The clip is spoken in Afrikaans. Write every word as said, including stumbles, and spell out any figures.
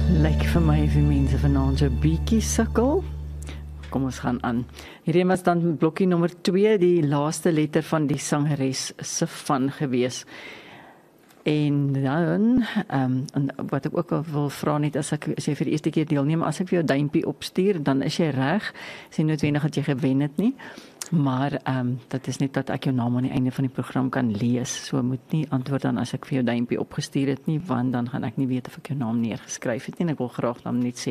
Lyk vir my of die mense vanaand so bietjie sukkel. Kom ons gaan aan. Hierdie was dan blokkie nommer twee, die laaste letter van die sangeres se van gewees. En dan, um, en wat ek ook al wil vra net, as, ek, as jy vir die eerste keer deelneem, as ek vir jou duimpie opstuur, dan is jy reg. Is nie noodwendig dat jy gewen het nie. Maar um, dat is net dat ek jou naam aan die einde van die program kan lees. So moet nie antwoord dan as ek vir jou duimpie opgestuur het nie, want dan gaan ek nie weet of ek jou naam neergeskryf het nie. En ek wil graag dan net sê,